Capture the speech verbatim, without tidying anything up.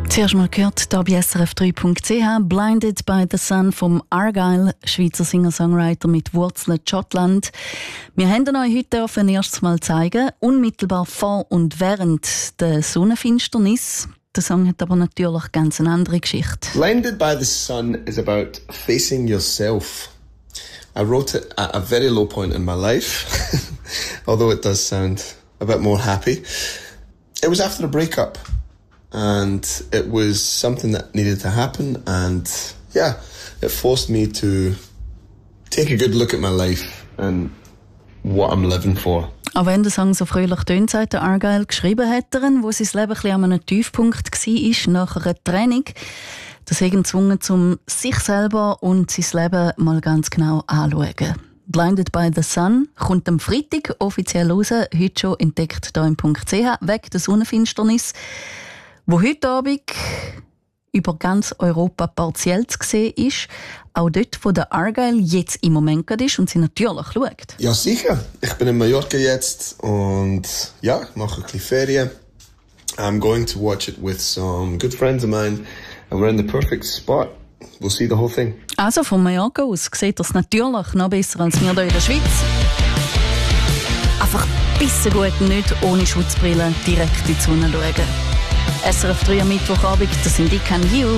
Zuerst mal gehört, hier bei S R F drei Punkt C H, «Blinded by the Sun» vom Argyle, Schweizer Singer-Songwriter mit Wurzeln in Schottland. Wir haben ihn euch heute auf ein erstes Mal zeigen, unmittelbar vor und während der Sonnenfinsternis. Der Song hat aber natürlich ganz eine andere Geschichte. «Blinded by the Sun» is about facing yourself. I wrote it at a very low point in my life, although it does sound a bit more happy. It was after a breakup. And it was something that needed to happen, and yeah, it forced me to take a good look at my life and what I'm living for. Auch wenn der Song so fröhlich tönt, sagt der Argyle, geschrieben hat er ihn, wo sein Leben ein bisschen an einem Tiefpunkt war, nach einer Trennung. Das hat ihn gezwungen, um sich selber und sein Leben mal ganz genau anzuschauen. «Blinded by the Sun» kommt am Freitag offiziell raus, heute schon entdeckt hier im Punkt C H, weg der Sonnenfinsternis, wo heute Abend über ganz Europa partiell zu sehen ist, auch dort, wo der Argyle jetzt im Moment gerade ist und sie natürlich schaut. Ja, sicher. Ich bin in Mallorca jetzt und ja, ich mache ein bisschen Ferien. I'm going to watch it with some good friends of mine and we're in the perfect spot. We'll see the whole thing. Also von Mallorca aus sieht das natürlich noch besser als wir hier in der Schweiz. Einfach ein bisschen gut, nicht ohne Schutzbrille direkt in die Sonne schauen. S R F drei am Mittwochabend, das sind die «Can You».